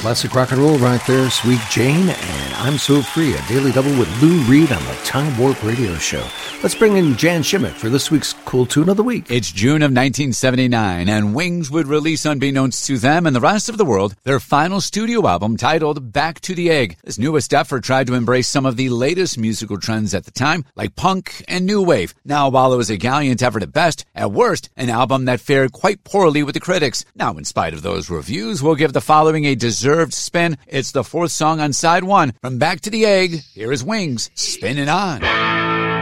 Classic rock and roll right there, Sweet Jane, and I'm So Free, a daily double with Lou Reed on the Time Warp Radio Show. Let's bring in Jan Schimmick for this week's Cool Tune of the Week. It's June of 1979, and Wings would release, unbeknownst to them and the rest of the world, their final studio album titled Back to the Egg. This newest effort tried to embrace some of the latest musical trends at the time, like punk and new wave. Now, while it was a gallant effort at best, at worst, an album that fared quite poorly with the critics. Now, in spite of those reviews, we'll give the following a deserved spin. It's the fourth song on side one. From Back to the Egg, here is Wings, Spinning On.